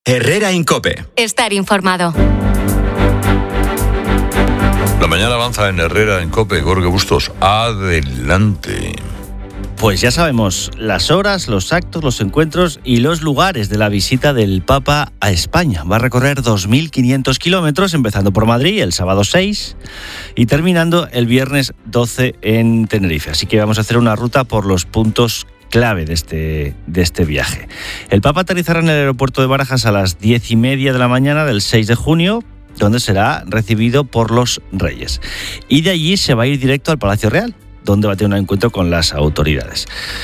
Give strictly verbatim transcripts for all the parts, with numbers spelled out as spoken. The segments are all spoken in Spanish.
Herrera Incope. Estar informado. La mañana avanza en Herrera Incope. Jorge Bustos, adelante. Pues ya sabemos las horas, los actos, los encuentros y los lugares de la visita del Papa a España. Va a recorrer dos mil quinientos kilómetros, empezando por Madrid el sábado seis y terminando el viernes doce en Tenerife. Así que vamos a hacer una ruta por los puntos clave de este, de este viaje. El Papa aterrizará en el aeropuerto de Barajas a las diez y media de la mañana del seis de junio, donde será recibido por los Reyes. Y de allí se va a ir directo al Palacio Real, donde va a tener un encuentro con las autoridades.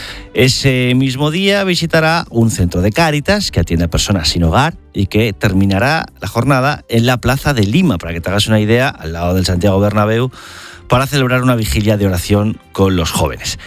Ese mismo día visitará un centro de Cáritas que atiende a personas sin hogar y que terminará la jornada en la Plaza de Lima, para que te hagas una idea, al lado del Santiago Bernabéu, para celebrar una vigilia de oración con los jóvenes.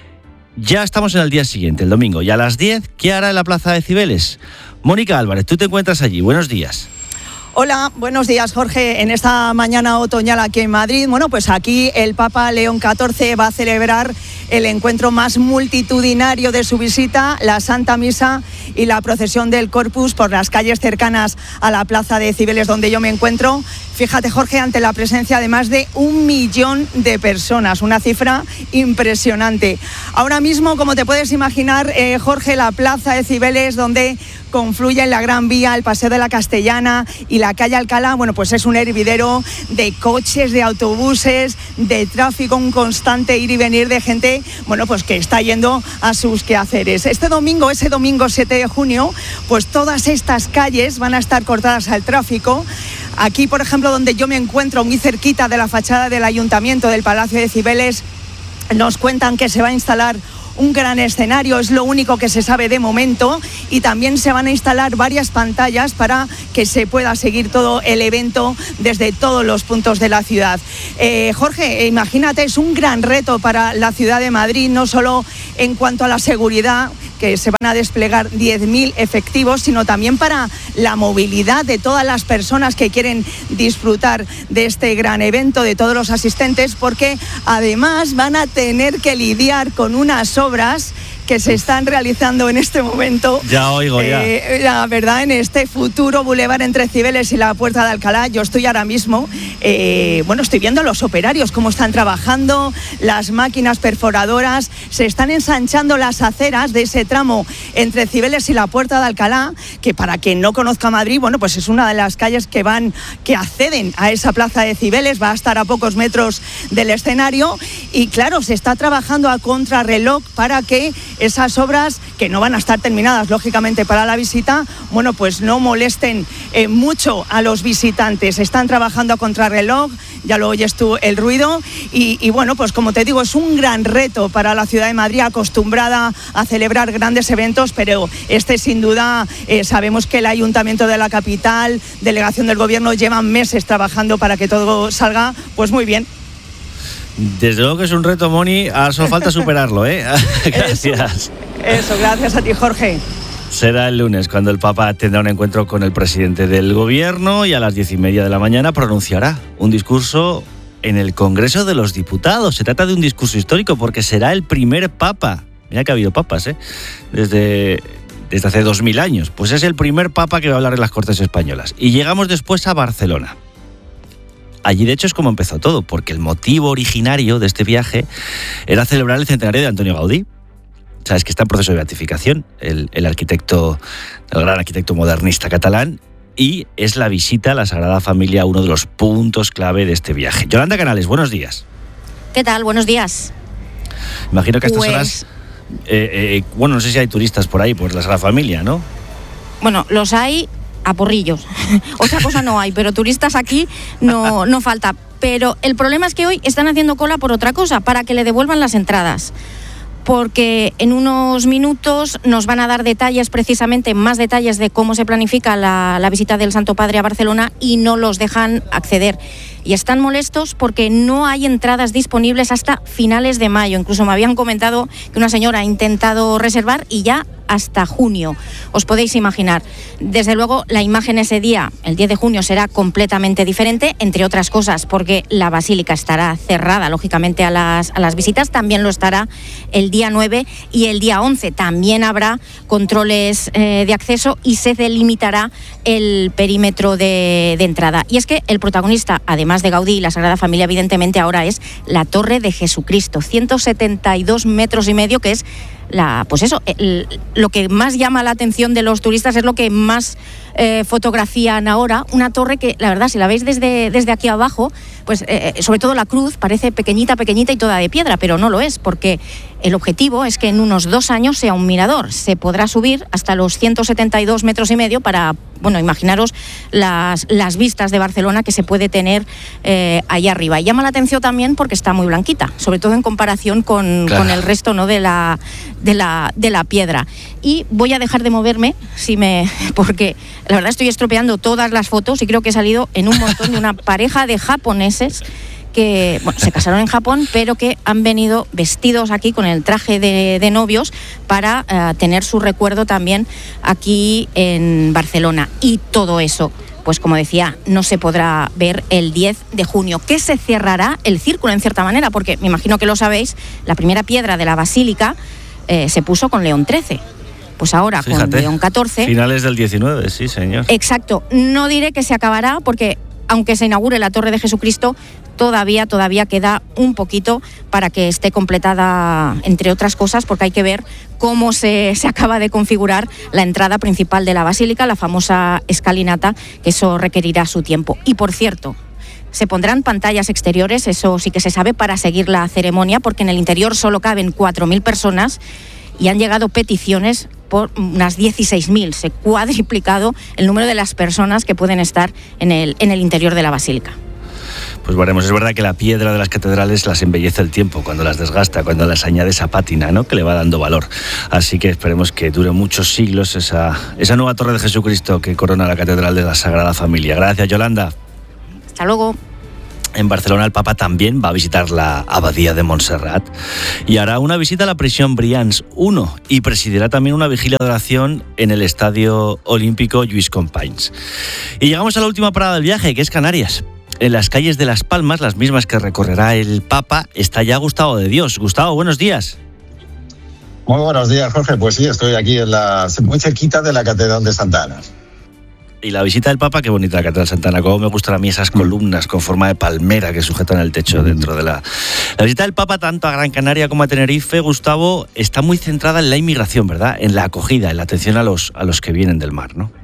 Ya estamos en el día siguiente, el domingo, y a las diez, ¿qué hará en la Plaza de Cibeles? Mónica Álvarez, tú te encuentras allí. Buenos días. Hola, buenos días, Jorge. En esta mañana otoñal aquí en Madrid, bueno, pues aquí el Papa León catorce va a celebrar el encuentro más multitudinario de su visita, la Santa Misa y la procesión del Corpus por las calles cercanas a la Plaza de Cibeles, donde yo me encuentro. Fíjate, Jorge, ante la presencia de más de un millón de personas, una cifra impresionante. Ahora mismo, como te puedes imaginar, eh, Jorge, la Plaza de Cibeles, donde confluyen la Gran Vía, el Paseo de la Castellana y la calle Alcalá, bueno, pues es un hervidero de coches, de autobuses, de tráfico, un constante ir y venir de gente, bueno, pues que está yendo a sus quehaceres. Este domingo, ese domingo siete de junio, pues todas estas calles van a estar cortadas al tráfico. Aquí, por ejemplo, donde yo me encuentro, muy cerquita de la fachada del Ayuntamiento del Palacio de Cibeles, nos cuentan que se va a instalar un gran escenario, es lo único que se sabe de momento, y también se van a instalar varias pantallas para que se pueda seguir todo el evento desde todos los puntos de la ciudad. Eh, Jorge, imagínate, es un gran reto para la ciudad de Madrid, no solo en cuanto a la seguridad, que se van a desplegar diez mil efectivos, sino también para la movilidad de todas las personas que quieren disfrutar de este gran evento, de todos los asistentes, porque además van a tener que lidiar con unas obras que se están realizando en este momento. Ya oigo, ya. Eh, la verdad, en este futuro bulevar entre Cibeles y la Puerta de Alcalá, yo estoy ahora mismo, eh, bueno, estoy viendo a los operarios cómo están trabajando, las máquinas perforadoras, se están ensanchando las aceras de ese tramo entre Cibeles y la Puerta de Alcalá, que para quien no conozca Madrid, bueno, pues es una de las calles que van, que acceden a esa Plaza de Cibeles, va a estar a pocos metros del escenario, y claro, se está trabajando a contrarreloj para que esas obras, que no van a estar terminadas lógicamente para la visita, bueno, pues no molesten eh, mucho a los visitantes. Están trabajando a contrarreloj, ya lo oyes tú el ruido, y, y bueno, pues como te digo, es un gran reto para la ciudad de Madrid, acostumbrada a celebrar grandes eventos, pero este sin duda, eh, sabemos que el Ayuntamiento de la capital, delegación del Gobierno, llevan meses trabajando para que todo salga pues muy bien. Desde luego que es un reto, Moni, ahora solo falta superarlo, ¿eh? Gracias. Eso, eso, gracias a ti, Jorge. Será el lunes cuando el Papa tendrá un encuentro con el presidente del Gobierno y a las diez y media de la mañana pronunciará un discurso en el Congreso de los Diputados. Se trata de un discurso histórico porque será el primer Papa. Mira que ha habido papas, ¿eh? Desde, desde hace dos mil años. Pues es el primer Papa que va a hablar en las Cortes Españolas. Y llegamos después a Barcelona. Allí, de hecho, es como empezó todo, porque el motivo originario de este viaje era celebrar el centenario de Antonio Gaudí. Sabes que está en proceso de beatificación, el, el arquitecto, el gran arquitecto modernista catalán, y es la visita a la Sagrada Familia uno de los puntos clave de este viaje. Yolanda Canales, buenos días. ¿Qué tal? Buenos días. Imagino que a estas pues... horas, eh, eh, bueno, no sé si hay turistas por ahí, por la Sagrada Familia, ¿no? Bueno, los hay a porrillos. Otra cosa no hay, pero turistas aquí no, no falta. Pero el problema es que hoy están haciendo cola por otra cosa, para que le devuelvan las entradas. Porque en unos minutos nos van a dar detalles, precisamente más detalles de cómo se planifica la, la visita del Santo Padre a Barcelona, y no los dejan acceder. Y están molestos porque no hay entradas disponibles hasta finales de mayo. Incluso me habían comentado que una señora ha intentado reservar y ya hasta junio. Os podéis imaginar. Desde luego, la imagen ese día, el diez de junio, será completamente diferente, entre otras cosas, porque la basílica estará cerrada, lógicamente, a las, a las visitas. También lo estará el día nueve y el día once. También habrá controles eh, de acceso y se delimitará el perímetro de, de entrada. Y es que el protagonista, además de Gaudí y la Sagrada Familia, evidentemente ahora es la Torre de Jesucristo, ciento setenta y dos metros y medio, que es la, pues eso, el, lo que más llama la atención de los turistas, es lo que más eh, fotografían ahora. Una torre que, la verdad, si la veis desde, desde aquí abajo, pues eh, sobre todo la cruz parece pequeñita, pequeñita y toda de piedra, pero no lo es, porque el objetivo es que en unos dos años sea un mirador. Se podrá subir hasta los ciento setenta y dos metros y medio para, bueno, imaginaros las, las vistas de Barcelona que se puede tener eh, allá arriba. Y llama la atención también porque está muy blanquita, sobre todo en comparación con, claro. con el resto, ¿no?, de la, de la, de la piedra. Y voy a dejar de moverme, si me, porque la verdad estoy estropeando todas las fotos y creo que he salido en un montón de una pareja de japoneses que, bueno, se casaron en Japón, pero que han venido vestidos aquí con el traje de, de novios para uh, tener su recuerdo también aquí en Barcelona. Y todo eso, pues como decía, no se podrá ver el diez de junio, que se cerrará el círculo en cierta manera, porque me imagino que lo sabéis, la primera piedra de la basílica eh, se puso con León trece. Pues ahora, fíjate, con León catorce... Finales del diecinueve, sí, señor. Exacto. No diré que se acabará, porque aunque se inaugure la Torre de Jesucristo, todavía, todavía queda un poquito para que esté completada, entre otras cosas, porque hay que ver cómo se, se acaba de configurar la entrada principal de la basílica, la famosa escalinata, que eso requerirá su tiempo. Y por cierto, se pondrán pantallas exteriores, eso sí que se sabe, para seguir la ceremonia, porque en el interior solo caben cuatro mil personas y han llegado peticiones por unas dieciséis mil. Se ha cuadriplicado el número de las personas que pueden estar en el, en el interior de la basílica. Pues veremos. Es verdad que la piedra de las catedrales las embellece el tiempo, cuando las desgasta, cuando las añade esa pátina, ¿no?, que le va dando valor. Así que esperemos que dure muchos siglos esa, esa nueva Torre de Jesucristo que corona la Catedral de la Sagrada Familia. Gracias, Yolanda. Hasta luego. En Barcelona el Papa también va a visitar la Abadía de Montserrat y hará una visita a la prisión Brians uno y presidirá también una vigilia de oración en el Estadio Olímpico Lluís Companys. Y llegamos a la última parada del viaje, que es Canarias. En las calles de Las Palmas, las mismas que recorrerá el Papa, está ya Gustavo de Dios. Gustavo, buenos días. Muy buenos días, Jorge. Pues sí, estoy aquí en la, muy cerquita de la Catedral de Santa Ana. Y la visita del Papa, qué bonita la Catedral de Santa Ana. Cómo me gustan a mí esas columnas con forma de palmera que sujetan el techo dentro de la... La visita del Papa tanto a Gran Canaria como a Tenerife, Gustavo, está muy centrada en la inmigración, ¿verdad? En la acogida, en la atención a los, a los que vienen del mar, ¿no?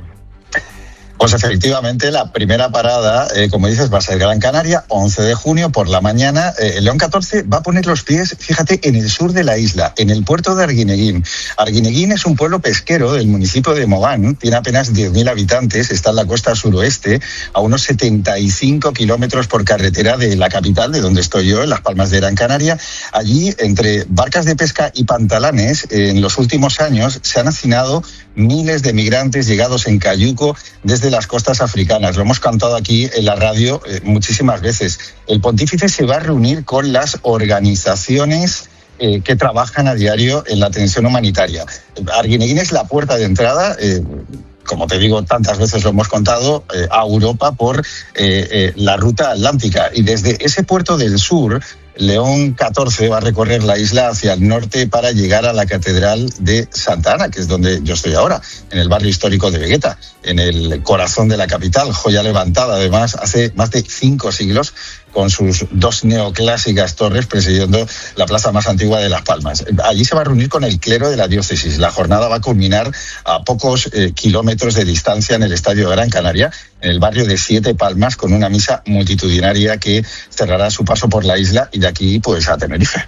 Pues efectivamente, la primera parada, eh, como dices, va a ser Gran Canaria, once de junio por la mañana. Eh, León catorce va a poner los pies, fíjate, en el sur de la isla, en el puerto de Arguineguín. Arguineguín es un pueblo pesquero del municipio de Mogán, tiene apenas diez mil habitantes, está en la costa suroeste, a unos setenta y cinco kilómetros por carretera de la capital, de donde estoy yo, en Las Palmas de Gran Canaria. Allí, entre barcas de pesca y pantalanes, eh, en los últimos años se han hacinado miles de migrantes llegados en cayuco desde las costas africanas. Lo hemos cantado aquí en la radio eh, muchísimas veces. El pontífice se va a reunir con las organizaciones eh, que trabajan a diario en la atención humanitaria. Arguineguín es la puerta de entrada, eh, como te digo, tantas veces lo hemos contado, eh, a Europa por eh, eh, la ruta atlántica. Y desde ese puerto del sur, León catorce va a recorrer la isla hacia el norte para llegar a la Catedral de Santa Ana, que es donde yo estoy ahora, en el barrio histórico de Vegueta, en el corazón de la capital, joya levantada además hace más de cinco siglos, con sus dos neoclásicas torres presidiendo la plaza más antigua de Las Palmas. Allí se va a reunir con el clero de la diócesis. La jornada va a culminar a pocos eh, kilómetros de distancia en el Estadio de Gran Canaria, en el barrio de Siete Palmas, con una misa multitudinaria que cerrará su paso por la isla y de aquí pues a Tenerife.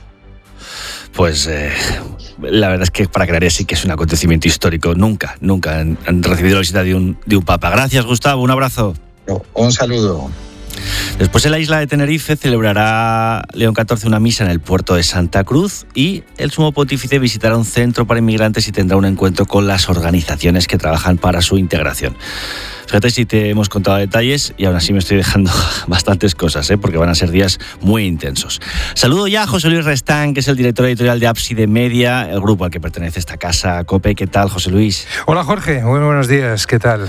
Pues eh, la verdad es que para Canarias sí que es un acontecimiento histórico. Nunca, nunca han, han recibido la visita de un, de un papa. Gracias, Gustavo. Un abrazo. Un saludo. Después en la isla de Tenerife celebrará León catorce una misa en el puerto de Santa Cruz y el sumo pontífice visitará un centro para inmigrantes y tendrá un encuentro con las organizaciones que trabajan para su integración. Fíjate si te hemos contado detalles y aún así me estoy dejando bastantes cosas, ¿eh? Porque van a ser días muy intensos. Saludo ya a José Luis Restán, que es el director editorial de Ábside Media, el grupo al que pertenece esta casa, COPE. ¿Qué tal, José Luis? Hola, Jorge. Muy buenos días. ¿Qué tal?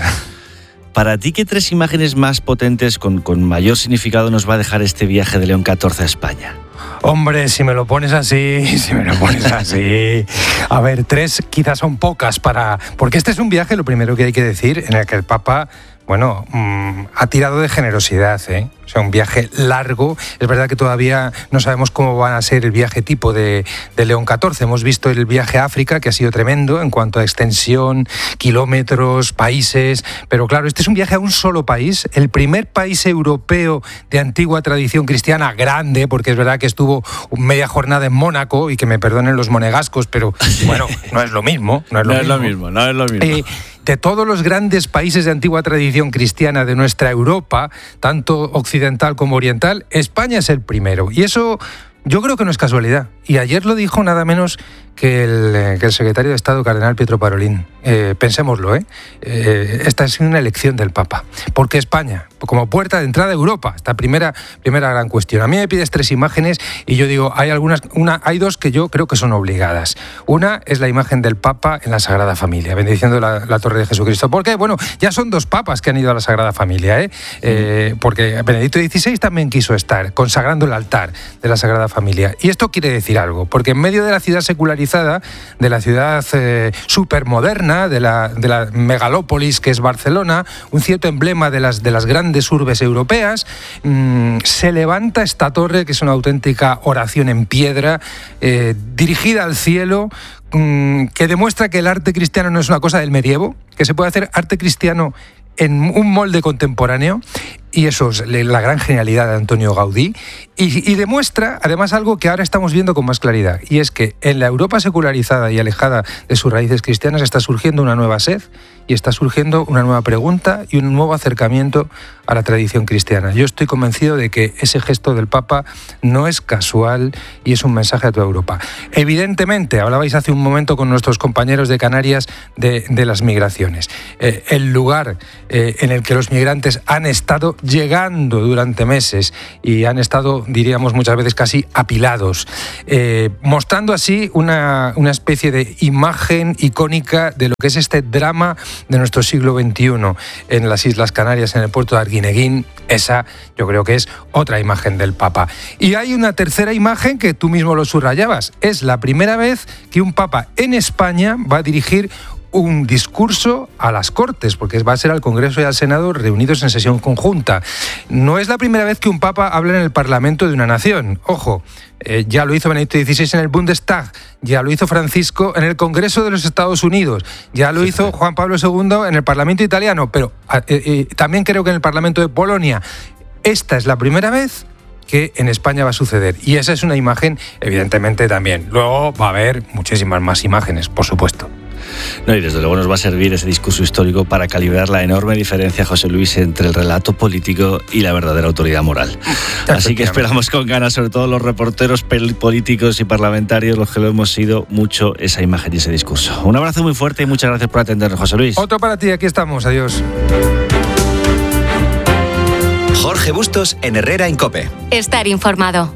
Para ti, ¿qué tres imágenes más potentes con, con mayor significado nos va a dejar este viaje de León catorce a España? Hombre, si me lo pones así, si me lo pones así. A ver, tres quizás son pocas para... Porque este es un viaje, lo primero que hay que decir, en el que el Papa, bueno, mmm, ha tirado de generosidad, ¿eh? O sea, un viaje largo. Es verdad que todavía no sabemos cómo va a ser el viaje tipo de, de León catorce. Hemos visto el viaje a África, que ha sido tremendo en cuanto a extensión, kilómetros, países. Pero claro, este es un viaje a un solo país, el primer país europeo de antigua tradición cristiana grande, porque es verdad que estuvo media jornada en Mónaco, y que me perdonen los monegascos, pero bueno, no es lo mismo. No es lo, no mismo. Es lo mismo, no es lo mismo. Eh, de todos los grandes países de antigua tradición cristiana de nuestra Europa, tanto occidental como oriental, España es el primero. Y eso yo creo que no es casualidad. Y ayer lo dijo nada menos que el, que el secretario de Estado, cardenal Pietro Parolin. Eh, pensémoslo, ¿eh? ¿eh? Esta es una elección del Papa. Porque España, como puerta de entrada a Europa, esta primera, primera gran cuestión. A mí me pides tres imágenes y yo digo, hay algunas, una, hay dos que yo creo que son obligadas. Una es la imagen del Papa en la Sagrada Familia, bendiciendo la, la Torre de Jesucristo. ¿Por qué? Bueno, ya son dos papas que han ido a la Sagrada Familia, ¿eh? eh porque Benedicto dieciséis también quiso estar, consagrando el altar de la Sagrada Familia. Y esto quiere decir algo, porque en medio de la ciudad secularizada, de la ciudad eh, supermoderna, de la, de la megalópolis que es Barcelona, un cierto emblema de las, de las grandes urbes europeas, mmm, se levanta esta torre, que es una auténtica oración en piedra, eh, dirigida al cielo, mmm, que demuestra que el arte cristiano no es una cosa del medievo, que se puede hacer arte cristiano en un molde contemporáneo, y eso es la gran genialidad de Antonio Gaudí, y, y demuestra además algo que ahora estamos viendo con más claridad, y es que en la Europa secularizada y alejada de sus raíces cristianas está surgiendo una nueva sed, y está surgiendo una nueva pregunta y un nuevo acercamiento a la tradición cristiana. Yo estoy convencido de que ese gesto del Papa no es casual y es un mensaje a toda Europa. Evidentemente, hablabais hace un momento con nuestros compañeros de Canarias de, de las migraciones. Eh, el lugar eh, en el que los migrantes han estado llegando durante meses y han estado, diríamos muchas veces, casi apilados, eh, mostrando así una, una especie de imagen icónica de lo que es este drama de nuestro siglo veintiuno en las Islas Canarias, en el puerto de Arguineguín. Esa yo creo que es otra imagen del Papa. Y hay una tercera imagen que tú mismo lo subrayabas. Es la primera vez que un Papa en España va a dirigir un discurso a las Cortes, porque va a ser al Congreso y al Senado reunidos en sesión conjunta. No es la primera vez que un Papa habla en el Parlamento de una nación. Ojo, eh, ya lo hizo Benedicto dieciséis en el Bundestag, ya lo hizo Francisco en el Congreso de los Estados Unidos, ya lo hizo Juan Pablo segundo en el Parlamento italiano, pero eh, eh, también creo que en el Parlamento de Polonia. Esta es la primera vez que en España va a suceder. Y esa es una imagen, evidentemente, también. Luego va a haber muchísimas más imágenes, por supuesto. No, y desde luego nos va a servir ese discurso histórico para calibrar la enorme diferencia, José Luis, entre el relato político y la verdadera autoridad moral. Así que esperamos con ganas, sobre todo los reporteros políticos y parlamentarios, los que lo hemos sido mucho, esa imagen y ese discurso. Un abrazo muy fuerte y muchas gracias por atendernos, José Luis. Otro para ti, aquí estamos, adiós. Jorge Bustos en Herrera en COPE. Estar informado.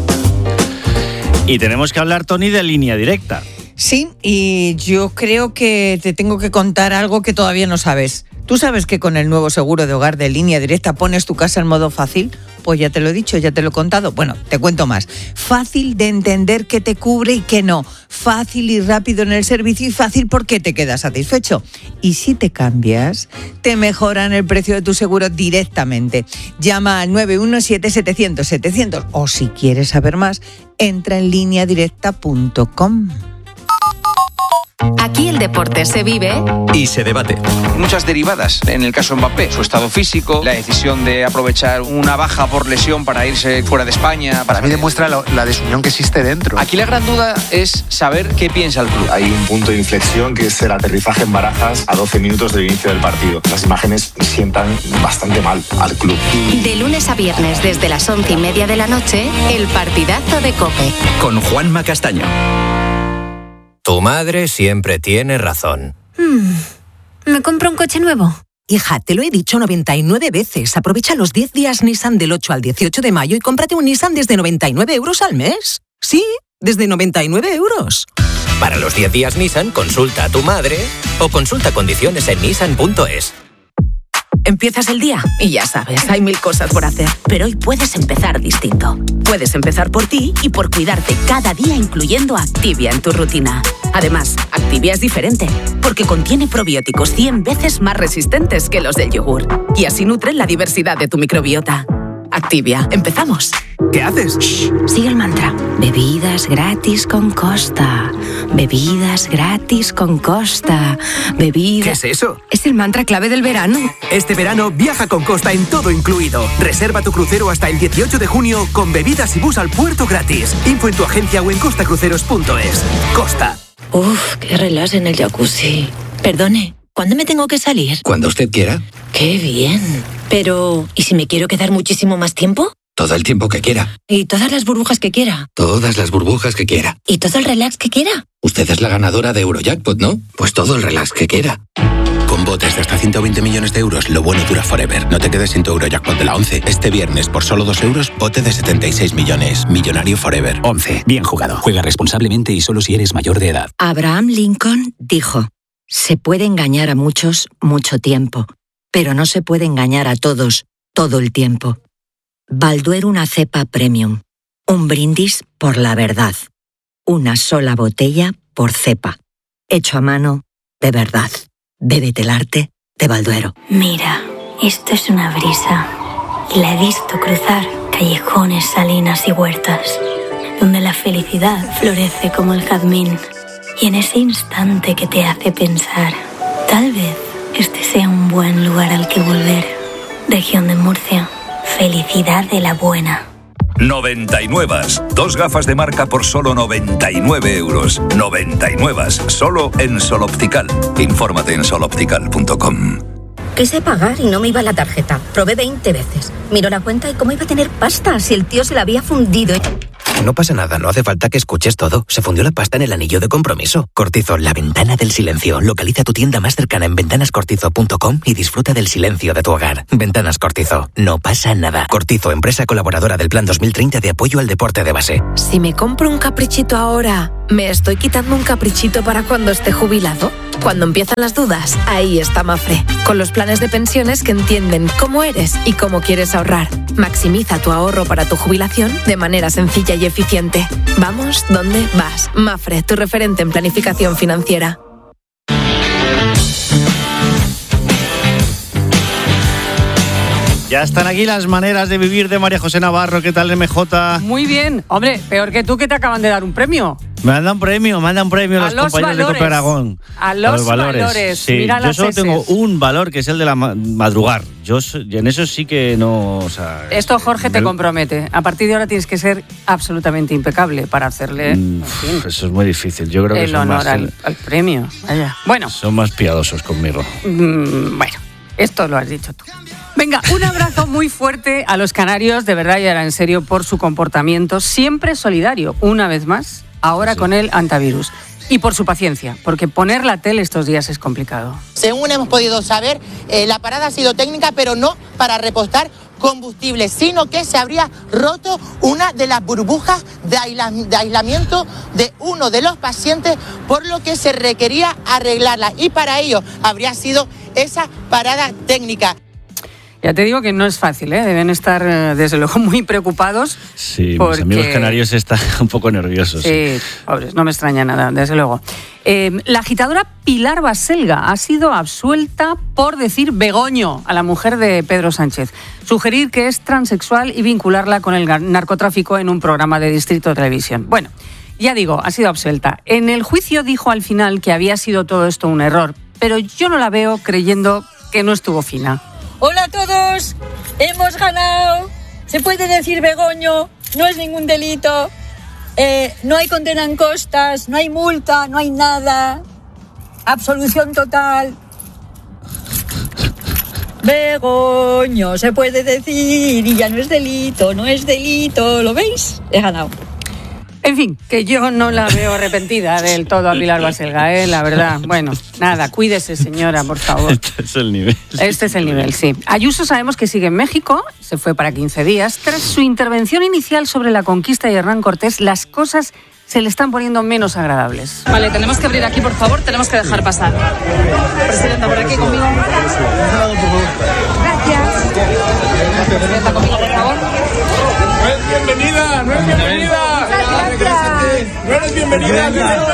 Y tenemos que hablar, Toni, de Línea Directa. Sí, y yo creo que te tengo que contar algo que todavía no sabes. ¿Tú sabes que con el nuevo seguro de hogar de Línea Directa pones tu casa en modo fácil? Pues ya te lo he dicho, ya te lo he contado. Bueno, te cuento más. Fácil de entender qué te cubre y qué no. Fácil y rápido en el servicio y fácil porque te quedas satisfecho. Y si te cambias, te mejoran el precio de tu seguro directamente. Llama al nueve uno siete setecientos setecientos o si quieres saber más, entra en línea directa punto com. Aquí el deporte se vive y se debate. Muchas derivadas. En el caso Mbappé, su estado físico, la decisión de aprovechar una baja por lesión para irse fuera de España. Para mí demuestra la, la desunión que existe dentro. Aquí la gran duda es saber qué piensa el club. Hay un punto de inflexión que es el aterrizaje en Barajas a doce minutos del inicio del partido. Las imágenes sientan bastante mal al club. De lunes a viernes desde las once y media de la noche, el partidazo de COPE. Con Juanma Castaño. Tu madre siempre tiene razón. Hmm. ¿Me compro un coche nuevo? Hija, te lo he dicho noventa y nueve veces. Aprovecha los diez días Nissan del ocho al dieciocho de mayo y cómprate un Nissan desde noventa y nueve euros al mes. Sí, desde noventa y nueve euros. Para los diez días Nissan, consulta a tu madre o consulta condiciones en nissan punto es. Empiezas el día y ya sabes, hay mil cosas por hacer. Pero hoy puedes empezar distinto. Puedes empezar por ti y por cuidarte cada día, incluyendo Activia en tu rutina. Además, Activia es diferente, porque contiene probióticos cien veces más resistentes que los del yogur. Y así nutren la diversidad de tu microbiota. Activia, empezamos. ¿Qué haces? Shh, sigue el mantra. Bebidas gratis con Costa. Bebidas gratis con Costa. Bebidas... ¿Qué es eso? Es el mantra clave del verano. Este verano viaja con Costa en todo incluido. Reserva tu crucero hasta el dieciocho de junio con bebidas y bus al puerto gratis. Info en tu agencia o en costa cruceros punto es. Costa. Uf, qué relax en el jacuzzi. Perdone, ¿cuándo me tengo que salir? Cuando usted quiera. ¡Qué bien! Pero, ¿y si me quiero quedar muchísimo más tiempo? Todo el tiempo que quiera. ¿Y todas las burbujas que quiera? Todas las burbujas que quiera. ¿Y todo el relax que quiera? Usted es la ganadora de Eurojackpot, ¿no? Pues todo el relax que quiera. Con botes de hasta ciento veinte millones de euros, lo bueno dura forever. No te quedes sin tu Eurojackpot de la once. Este viernes, por solo dos euros, bote de setenta y seis millones. Millonario forever. once. Bien jugado. Juega responsablemente y solo si eres mayor de edad. Abraham Lincoln dijo: se puede engañar a muchos mucho tiempo, pero no se puede engañar a todos todo el tiempo. Balduero, una cepa premium. Un brindis por la verdad. Una sola botella por cepa. Hecho a mano, de verdad. Bébete el arte de Balduero. Mira, esto es una brisa. Y la he visto cruzar callejones, salinas y huertas, donde la felicidad florece como el jazmín. Y en ese instante que te hace pensar, tal vez este sea un buen lugar al que volver. Región de Murcia. Felicidad de la buena. noventa y nueve. Dos gafas de marca por solo noventa y nueve euros. noventa y nueve. Solo en Sol Optical. Infórmate en sol optical punto com. Quise pagar y no me iba la tarjeta. Probé veinte veces. Miró la cuenta y cómo iba a tener pasta si el tío se la había fundido. No pasa nada, no hace falta que escuches todo. Se fundió la pasta en el anillo de compromiso. Cortizo, la ventana del silencio. Localiza tu tienda más cercana en ventanas cortizo punto com y disfruta del silencio de tu hogar. Ventanas Cortizo, no pasa nada. Cortizo, empresa colaboradora del Plan dos mil treinta de apoyo al deporte de base. Si me compro un caprichito ahora, ¿me estoy quitando un caprichito para cuando esté jubilado? Cuando empiezan las dudas, ahí está Mafre, con los planes de pensiones que entienden cómo eres y cómo quieres ahorrar. Maximiza tu ahorro para tu jubilación de manera sencilla y eficiente. Vamos, ¿dónde vas? Mafre, tu referente en planificación financiera. Ya están aquí las maneras de vivir de María José Navarro. ¿Qué tal, M J? Muy bien. Hombre, peor que tú, que te acaban de dar un premio. Me han dado un premio, me han dado un premio los, los compañeros valores. de Cope Aragón. A los, a los valores. valores. Sí, Mira yo las solo eses. tengo un valor, que es el de la madrugar. Yo en eso sí que no... O sea, Esto, Jorge, te compromete. A partir de ahora tienes que ser absolutamente impecable para hacerle... Mm, en fin, eso es muy difícil. Yo creo que el son honor más, al, al premio. Vaya. Bueno. Son más piadosos conmigo. Mm, bueno, esto lo has dicho tú. Venga, un abrazo muy fuerte a los canarios, de verdad y ahora en serio, por su comportamiento siempre solidario, una vez más, ahora sí. con el antivirus. Y por su paciencia, porque poner la tele estos días es complicado. Según hemos podido saber, eh, la parada ha sido técnica, pero no para repostar combustible, sino que se habría roto una de las burbujas de, aisla- de aislamiento de uno de los pacientes, por lo que se requería arreglarla. Y para ello habría sido esa parada técnica. Ya te digo que no es fácil, ¿eh? Deben estar, desde luego, muy preocupados. Sí, porque... mis amigos canarios están un poco nerviosos. Sí, sí. Pobres, no me extraña nada, desde luego. Eh, la agitadora Pilar Baselga ha sido absuelta por decir Begoño a la mujer de Pedro Sánchez. Sugerir que es transexual y vincularla con el narcotráfico en un programa de Distrito de Televisión. Bueno, Ya digo, ha sido absuelta. En el juicio dijo al final que había sido todo esto un error, pero yo no la veo creyendo que no estuvo fina. Hola a todos, hemos ganado. Se puede decir Begoño, no es ningún delito. Eh, no hay condena en costas, no hay multa, no hay nada. Absolución total. Begoño, se puede decir y ya no es delito, no es delito. ¿Lo veis? He ganado. En fin, que yo no la veo arrepentida del todo a Pilar Baselga, ¿eh? La verdad. Bueno, nada, cuídese, señora, por favor. Este es el nivel. Este es el nivel, sí. Ayuso sabemos que sigue en México, se fue para quince días. Tras su intervención inicial sobre la conquista de Hernán Cortés, las cosas se le están poniendo menos agradables. Vale, tenemos que abrir aquí, por favor, tenemos que dejar pasar. Presidenta, por aquí conmigo. Gracias. Presidenta, conmigo, por favor. No es bienvenida, no es bienvenida. No eres bienvenida.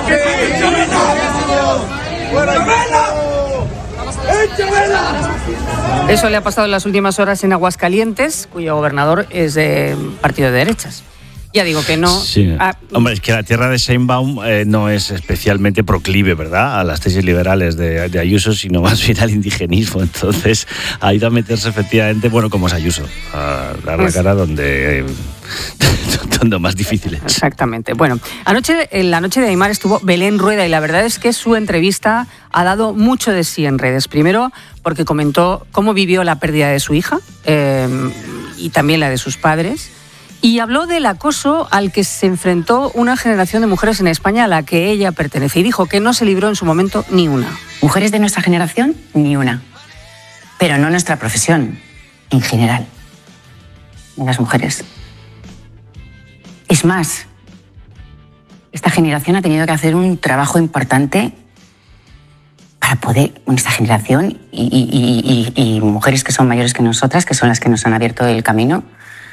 Eso le ha pasado en las últimas horas en Aguascalientes, cuyo gobernador es de partido de derechas. Ya digo que no. Sí. Ah, Hombre, es que la tierra de Sheinbaum eh, no es especialmente proclive, ¿verdad?, a las tesis liberales de, de Ayuso, sino más bien al indigenismo. Entonces, ha ido a meterse efectivamente, bueno, como es Ayuso, a dar la cara donde, eh, donde más difícil es. Exactamente. Bueno, anoche, en la noche de Aymar estuvo Belén Rueda y la verdad es que su entrevista ha dado mucho de sí en redes. Primero, porque comentó cómo vivió la pérdida de su hija eh, y también la de sus padres. Y habló del acoso al que se enfrentó una generación de mujeres en España a la que ella pertenece. Y dijo que no se libró en su momento ni una. Mujeres de nuestra generación, ni una. Pero no nuestra profesión, en general. De las mujeres. Es más, esta generación ha tenido que hacer un trabajo importante para poder, bueno, esta generación y, y, y, y mujeres que son mayores que nosotras, que son las que nos han abierto el camino,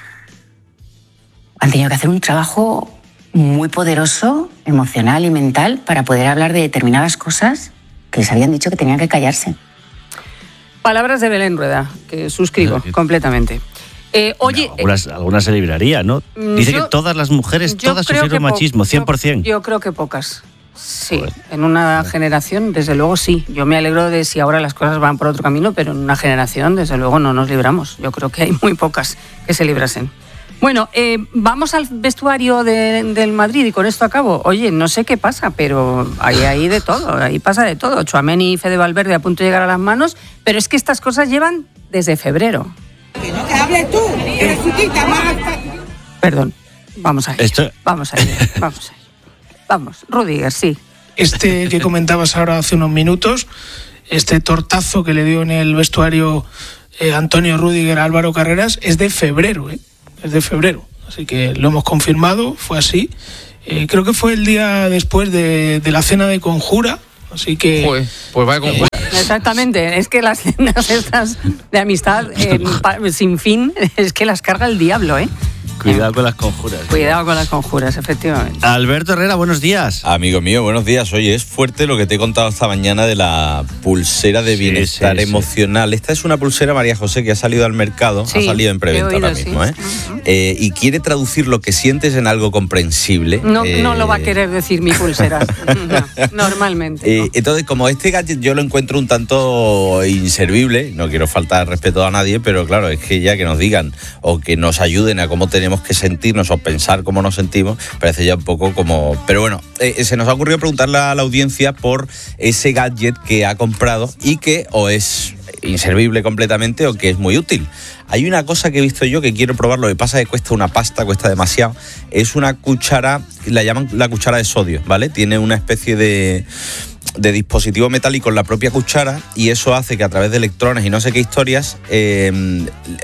han tenido que hacer un trabajo muy poderoso, emocional y mental, para poder hablar de determinadas cosas que les habían dicho que tenían que callarse. Palabras de Belén Rueda, que suscribo completamente. Eh, oye, no, algunas, algunas se libraría, ¿no? Dice yo, que todas las mujeres, todas sufrieron machismo, cien por ciento. Yo, yo creo que pocas. Sí, Joder. En una generación, desde luego sí. Yo me alegro de si ahora las cosas van por otro camino, pero en una generación, desde luego, no nos libramos. Yo creo que hay muy pocas que se librasen. Bueno, eh, vamos al vestuario de, del Madrid y con esto acabo. Oye, no sé qué pasa, pero hay ahí de todo, ahí pasa de todo. Tchouaméni y Fede Valverde a punto de llegar a las manos, pero es que estas cosas llevan desde febrero. Que no te hables tú, eres chiquita, más. Perdón, vamos a ello, Esto... vamos a ello, vamos a ello. Vamos, Rudiger, sí. Este que comentabas ahora hace unos minutos, este tortazo que le dio en el vestuario eh, Antonio Rudiger a Álvaro Carreras, es de febrero, ¿eh? Es de febrero, así que lo hemos confirmado, fue así. Eh, creo que fue el día después de, de la cena de Conjura, así que... Pues, pues vaya Conjura. Eh, exactamente, es que las cenas estas de amistad eh, sin fin, es que las carga el diablo, ¿eh? Cuidado con las conjuras. Cuidado con las conjuras, efectivamente. Alberto Herrera, buenos días. Amigo mío, buenos días. Oye, es fuerte lo que te he contado esta mañana de la pulsera de bienestar sí, sí, emocional. Sí. Esta es una pulsera, María José, que ha salido al mercado, sí, ha salido en preventa oído, ahora mismo, sí. ¿eh? Uh-huh. Eh, y quiere traducir lo que sientes en algo comprensible. No, eh... no lo va a querer decir mi pulsera, no, normalmente. Eh, no. Entonces, como este gadget yo lo encuentro un tanto inservible, no quiero faltar respeto a nadie, pero claro, es que ya que nos digan o que nos ayuden a cómo tenemos que sentirnos o pensar cómo nos sentimos, parece ya un poco como... Pero bueno, eh, se nos ha ocurrido preguntarle a la audiencia por ese gadget que ha comprado y que o es inservible completamente o que es muy útil. Hay una cosa que he visto yo que quiero probar, lo que pasa es que cuesta una pasta, cuesta demasiado. Es una cuchara, la llaman la cuchara de sodio, ¿vale? Tiene una especie de... de dispositivo metálico en la propia cuchara y eso hace que a través de electrones y no sé qué historias eh,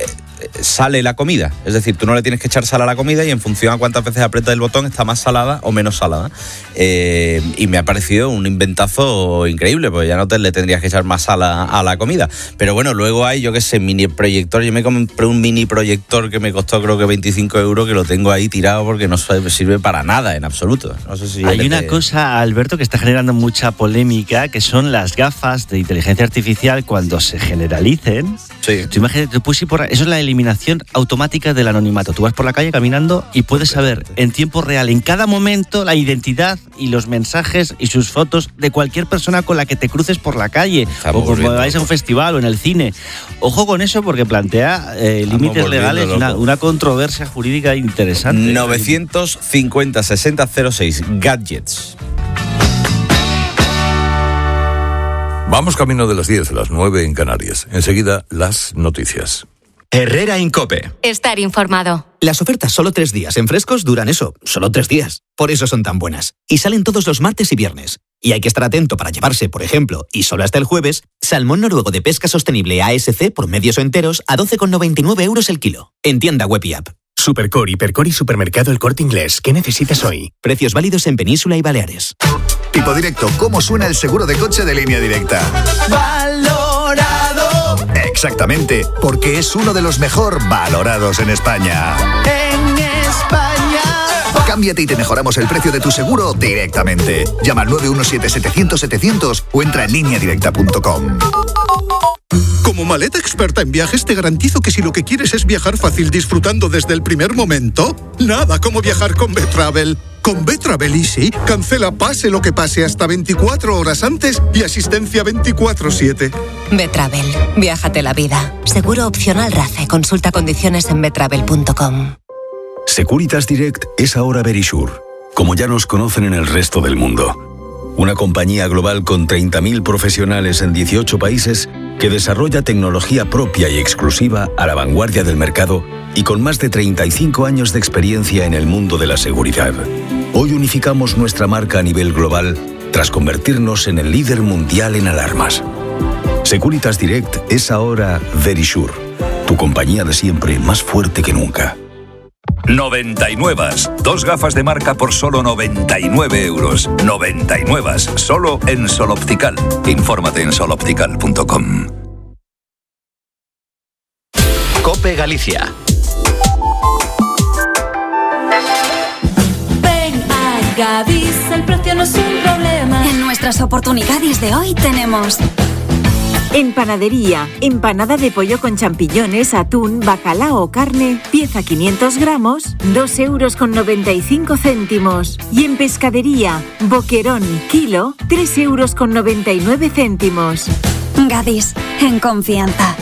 sale la comida. Es decir, tú no le tienes que echar sal a la comida y en función a cuántas veces aprietas el botón está más salada o menos salada. Eh, y me ha parecido un inventazo increíble, porque ya no te le tendrías que echar más sal a, a la comida. Pero bueno, luego hay, yo qué sé, mini proyector. Yo me compré un mini proyector que me costó creo que veinticinco euros, que lo tengo ahí tirado porque no sirve para nada en absoluto. No sé si hay una te... cosa, Alberto, que está generando mucha polémica, que son las gafas de inteligencia artificial cuando se generalicen. Sí. Tú imagínate, tú puse por... Eso es la eliminación eliminación automática del anonimato. Tú vas por la calle caminando y puedes saber en tiempo real, en cada momento, la identidad y los mensajes y sus fotos de cualquier persona con la que te cruces por la calle. Estamos o cuando vais a un festival o en el cine. Ojo con eso porque plantea eh, límites legales, una, una controversia jurídica interesante. novecientos cincuenta sesenta cero seis Gadgets. Vamos camino de las diez, las nueve en Canarias. Enseguida, las noticias. Herrera Incope. Estar informado. Las ofertas solo tres días en frescos duran eso, solo tres días. Por eso son tan buenas. Y salen todos los martes y viernes. Y hay que estar atento para llevarse, por ejemplo, y solo hasta el jueves, salmón noruego de pesca sostenible A S C por medios o enteros a doce con noventa y nueve euros el kilo. En tienda web y app. Supercore, Hipercore y Supermercado El Corte Inglés. ¿Qué necesitas hoy? Precios válidos en Península y Baleares. Tipo Directo, ¿cómo suena el seguro de coche de Línea Directa? Valorado. Exactamente, porque es uno de los mejor valorados en España. En España. Cámbiate y te mejoramos el precio de tu seguro directamente. Llama al nueve uno siete setecientos setecientos o entra en línea directa punto com. Como maleta experta en viajes, te garantizo que si lo que quieres es viajar fácil disfrutando desde el primer momento, nada como viajar con B-Travel. Con B-Travel Easy, cancela pase lo que pase hasta veinticuatro horas antes y asistencia veinticuatro siete. B-Travel, viájate la vida. Seguro opcional RACE. Consulta condiciones en betravel punto com. Securitas Direct es ahora Verisure, como ya nos conocen en el resto del mundo. Una compañía global con treinta mil profesionales en dieciocho países que desarrolla tecnología propia y exclusiva a la vanguardia del mercado y con más de treinta y cinco años de experiencia en el mundo de la seguridad. Hoy unificamos nuestra marca a nivel global tras convertirnos en el líder mundial en alarmas. Securitas Direct es ahora Verisure, tu compañía de siempre más fuerte que nunca. noventa y nueve. Dos gafas de marca por solo noventa y nueve euros. noventa y nueve. Solo en Sol Optical. Infórmate en sol optical punto com. COPE Galicia. Ven a Gadis, el precio no es un problema. En nuestras oportunidades de hoy tenemos... En panadería, empanada de pollo con champiñones, atún, bacalao o carne, pieza quinientos gramos, dos euros con noventa y cinco céntimos. Y en pescadería, boquerón, kilo, tres euros con noventa y nueve céntimos. Gadis, en confianza.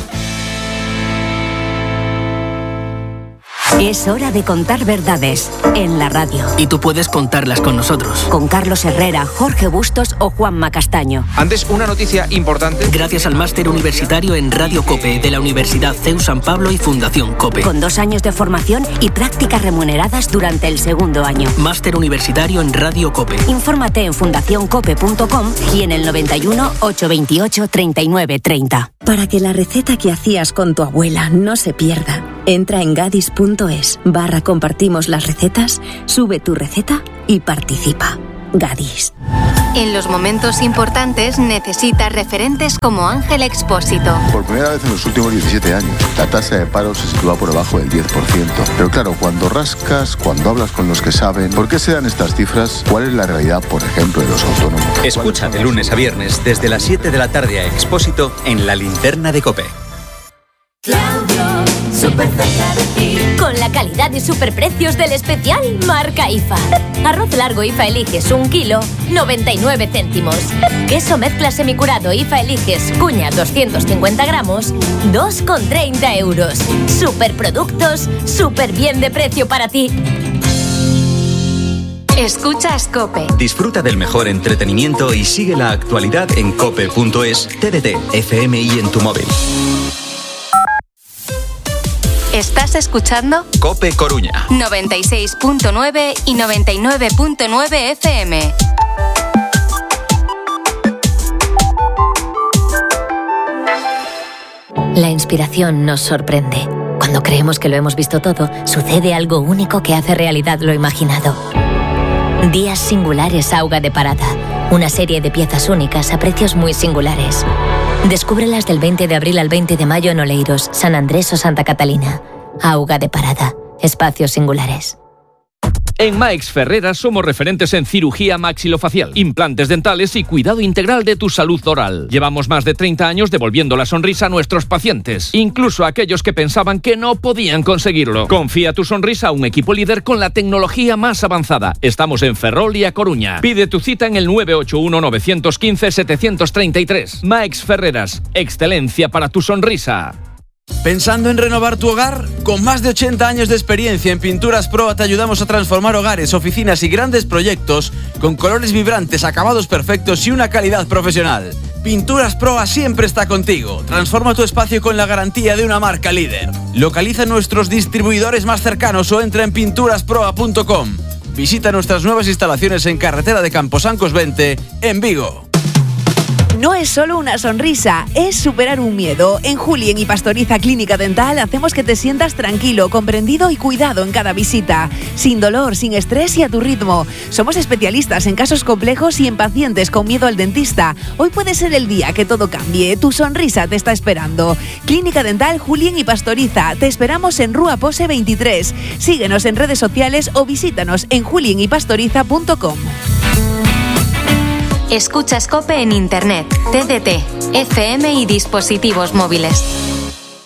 Es hora de contar verdades en la radio. Y tú puedes contarlas con nosotros. Con Carlos Herrera, Jorge Bustos o Juanma Castaño. Antes, una noticia importante. Gracias al máster universitario en Radio COPE de la Universidad C E U San Pablo y Fundación COPE. Con dos años de formación y prácticas remuneradas durante el segundo año. Máster universitario en Radio COPE. Infórmate en fundación cope punto com y en el noventa y uno, ochocientos veintiocho, treinta y nueve treinta. Para que la receta que hacías con tu abuela no se pierda, entra en gadis punto es barra compartimos las recetas, sube tu receta y participa. Gadis. En los momentos importantes necesitas referentes como Ángel Expósito. Por primera vez en los últimos diecisiete años, la tasa de paro se sitúa por debajo del diez por ciento. Pero claro, cuando rascas, cuando hablas con los que saben, ¿por qué se dan estas cifras? ¿Cuál es la realidad, por ejemplo, de los autónomos? Escucha de lunes a viernes desde las siete de la tarde a Expósito en La Linterna de COPE. Claudio, súper cerca de ti. Con la calidad y superprecios del especial marca I F A. Arroz largo I F A Eliges un kilo, noventa y nueve céntimos. Queso mezcla semicurado I F A Eliges cuña doscientos cincuenta gramos, dos con treinta euros. Superproductos, súper bien de precio para ti. Escuchas COPE. Disfruta del mejor entretenimiento y sigue la actualidad en cope punto es, T D T, F M I en tu móvil. ¿Estás escuchando? COPE Coruña. noventa y seis punto nueve y noventa y nueve punto nueve F M. La inspiración nos sorprende. Cuando creemos que lo hemos visto todo, sucede algo único que hace realidad lo imaginado. Días singulares Auga de Parada. Una serie de piezas únicas a precios muy singulares. Descúbrelas del veinte de abril al veinte de mayo en Oleiros, San Andrés o Santa Catalina. Auga de Parada. Espacios singulares. En Maix Ferreras somos referentes en cirugía maxilofacial, implantes dentales y cuidado integral de tu salud oral. Llevamos más de treinta años devolviendo la sonrisa a nuestros pacientes, incluso a aquellos que pensaban que no podían conseguirlo. Confía tu sonrisa a un equipo líder con la tecnología más avanzada. Estamos en Ferrol y A Coruña. Pide tu cita en el nueve ocho uno, nueve uno cinco, siete tres tres. Maix Ferreras, excelencia para tu sonrisa. ¿Pensando en renovar tu hogar? Con más de ochenta años de experiencia en Pinturas Proa te ayudamos a transformar hogares, oficinas y grandes proyectos con colores vibrantes, acabados perfectos y una calidad profesional. Pinturas Proa siempre está contigo. Transforma tu espacio con la garantía de una marca líder. Localiza nuestros distribuidores más cercanos o entra en pinturas proa punto com. Visita nuestras nuevas instalaciones en Carretera de Camposancos veinte, en Vigo. No es solo una sonrisa, es superar un miedo. En Julien y Pastoriza Clínica Dental hacemos que te sientas tranquilo, comprendido y cuidado en cada visita. Sin dolor, sin estrés y a tu ritmo. Somos especialistas en casos complejos y en pacientes con miedo al dentista. Hoy puede ser el día que todo cambie. Tu sonrisa te está esperando. Clínica Dental Julien y Pastoriza. Te esperamos en Rúa Pose veintitrés. Síguenos en redes sociales o visítanos en julien y pastoriza punto com. Escuchas COPE en Internet, T D T, F M y dispositivos móviles.